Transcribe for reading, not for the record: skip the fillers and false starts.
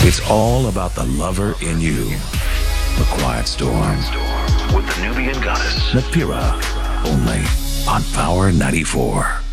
It's all about the lover in you. The Quiet Storm. With the Nubian Goddess. Napira. Only on Power 94.